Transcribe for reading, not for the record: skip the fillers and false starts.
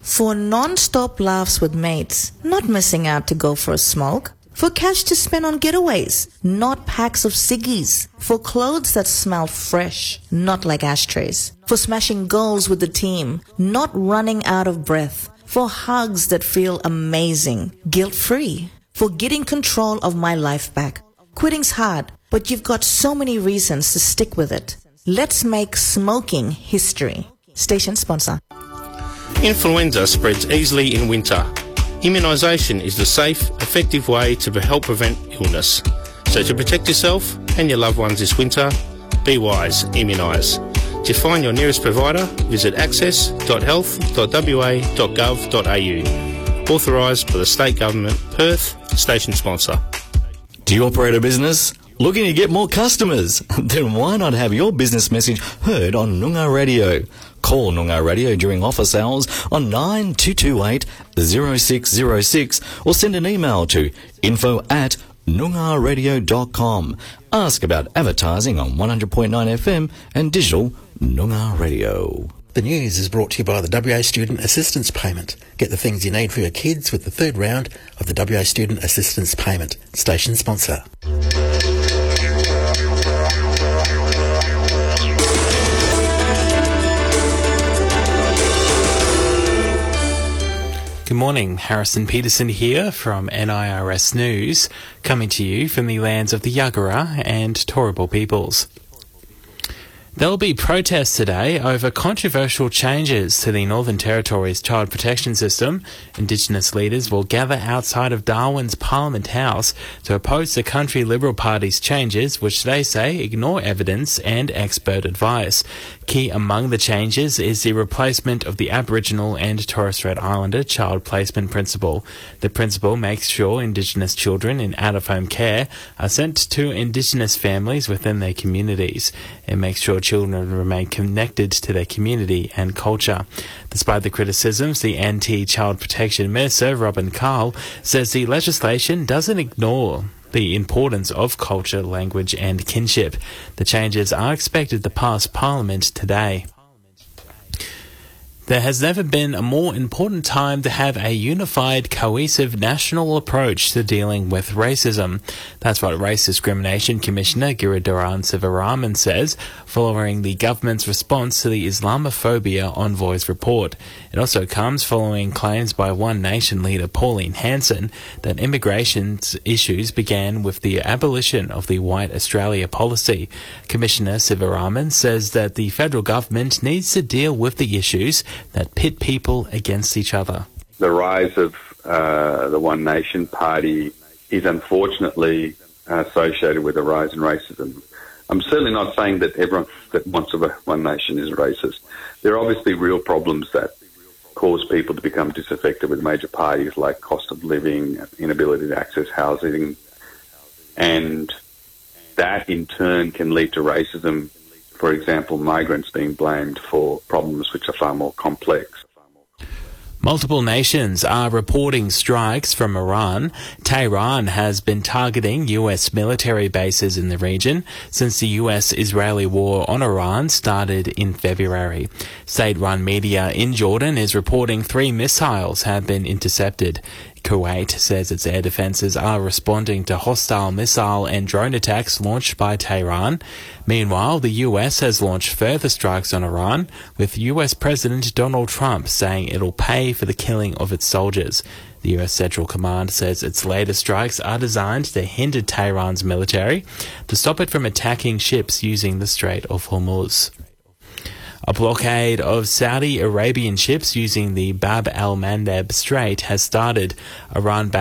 For non-stop laughs with mates, not missing out to go for a smoke. For cash to spend on getaways, not packs of ciggies. For clothes that smell fresh, not like ashtrays. For smashing goals with the team, not running out of breath. For hugs that feel amazing, guilt-free. For getting control of my life back. Quitting's hard, but you've got so many reasons to stick with it. Let's make smoking history. Station sponsor. Influenza spreads easily in winter. Immunisation is the safe, effective way to help prevent illness. So to protect yourself and your loved ones this winter, be wise, immunise. To find your nearest provider, visit access.health.wa.gov.au. Authorised by the State Government, Perth, station sponsor. Do you operate a business? Looking to get more customers? Then why not have your business message heard on Noongar Radio? Call Noongar Radio during office hours on 9228 0606 or send an email to info@noongarradio.com. Ask about advertising on 100.9 FM and digital Noongar Radio. The news is brought to you by the WA Student Assistance Payment. Get the things you need for your kids with the third round of the WA Student Assistance Payment. Station sponsor. Good morning, Harrison Peterson here from NIRS News, coming to you from the lands of the Yagara and Turrbal peoples. There will be protests today over controversial changes to the Northern Territory's child protection system. Indigenous leaders will gather outside of Darwin's Parliament House to oppose the Country Liberal Party's changes, which they say ignore evidence and expert advice. Key among the changes is the replacement of the Aboriginal and Torres Strait Islander child placement principle. The principle makes sure Indigenous children in out-of-home care are sent to Indigenous families within their communities. It makes sure children remain connected to their community and culture. Despite the criticisms, the anti-child protection minister, Robin Carl, says the legislation doesn't ignore the importance of culture, language and kinship. The changes are expected to pass Parliament today. There has never been a more important time to have a unified, cohesive national approach to dealing with racism. That's what Race Discrimination Commissioner Giridharan Sivaraman says, following the government's response to the Islamophobia Envoy's report. It also comes following claims by One Nation leader Pauline Hanson that immigration issues began with the abolition of the White Australia policy. Commissioner Sivaraman says that the federal government needs to deal with the issues that pit people against each other. The rise of the One Nation party is unfortunately associated with a rise in racism. I'm certainly not saying that everyone that wants a One Nation is racist. There are obviously real problems that cause people to become disaffected with major parties like cost of living, inability to access housing, and that in turn can lead to racism. For example, migrants being blamed for problems which are far more complex. Multiple nations are reporting strikes from Iran. Tehran has been targeting US military bases in the region since the US-Israeli war on Iran started in February. State-run media in Jordan is reporting 3 missiles have been intercepted. Kuwait says its air defences are responding to hostile missile and drone attacks launched by Tehran. Meanwhile, the US has launched further strikes on Iran, with US President Donald Trump saying it'll pay for the killing of its soldiers. The US Central Command says its latest strikes are designed to hinder Tehran's military to stop it from attacking ships using the Strait of Hormuz. A blockade of Saudi Arabian ships using the Bab al-Mandeb Strait has started. Iran